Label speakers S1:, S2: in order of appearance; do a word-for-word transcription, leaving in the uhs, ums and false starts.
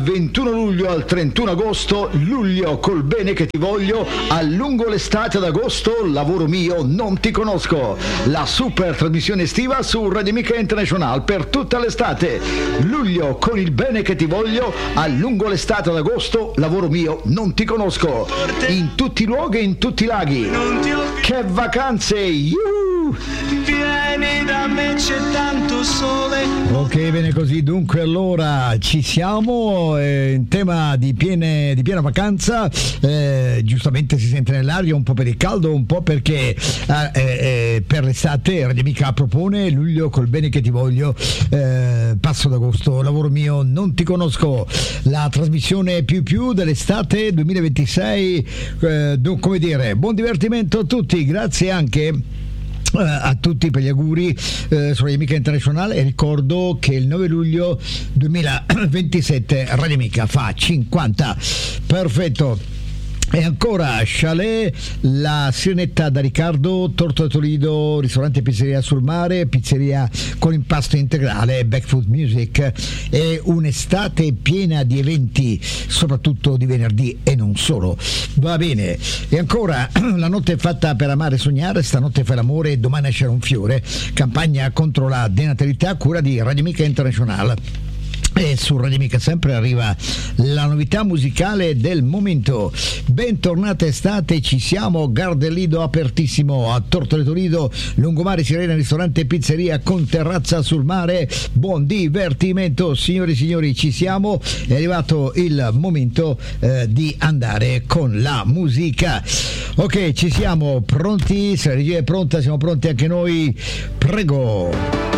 S1: ventuno luglio al trentuno agosto, luglio col bene che ti voglio, a lungo l'estate ad agosto, lavoro mio, non ti conosco. La super trasmissione estiva su Radio Amica International per tutta l'estate. Luglio con il bene che ti voglio, a lungo l'estate ad agosto, lavoro mio, non ti conosco. In tutti i luoghi e in tutti i laghi. Che vacanze! Yuhu!
S2: Vieni da me, c'è tanto sole.
S3: Ok, bene così. Dunque allora ci siamo eh, in tema di, piene, di piena vacanza. Eh, giustamente si sente nell'aria un po' per il caldo, un po' perché eh, eh, per l'estate Radio Amica propone luglio col bene che ti voglio, eh, passo d'agosto, lavoro mio, non ti conosco, la trasmissione più più dell'estate duemilaventisei. Eh, come dire, buon divertimento a tutti, grazie anche a tutti per gli auguri eh, su Radio Amica International, e ricordo che il nove luglio duemilaventisette Radio Amica fa cinquanta. Perfetto. E ancora Chalet, la Sirenetta da Riccardo, Torto da Toledo, ristorante e pizzeria sul mare, pizzeria con impasto integrale, Backfoot Music, e un'estate piena di eventi, soprattutto di venerdì e non solo. Va bene. E ancora la notte è fatta per amare e sognare, stanotte fai l'amore, domani nascerà un fiore, campagna contro la denatalità a cura di Radio Amica International. E su Radio Amica sempre arriva la novità musicale del momento. Bentornata estate, ci siamo, Gardellido apertissimo a Tortore Toledo, Lungomare Sirena, ristorante e pizzeria con terrazza sul mare, buon divertimento signori e signori, ci siamo, è arrivato il momento eh, di andare con la musica. Ok, ci siamo pronti, se la regia è pronta siamo pronti anche noi, prego.